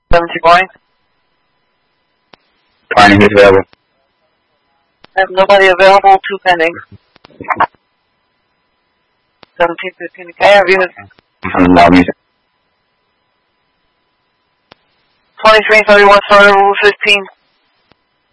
70 points. Finding who's available. I have nobody available, 2 pending. 1715. I have units. From loud music. 2331, starter, rule 15.